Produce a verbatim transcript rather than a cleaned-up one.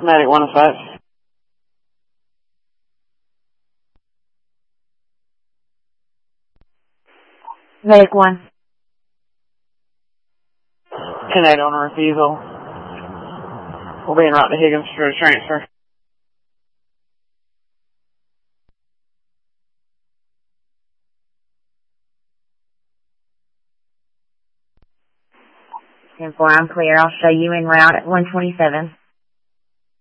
Medic one dispatch. Medic one. ten eight on a refusal. We'll be en route to Higgins for a transfer. ten four, I'm clear. I'll show you en route at one twenty-seven.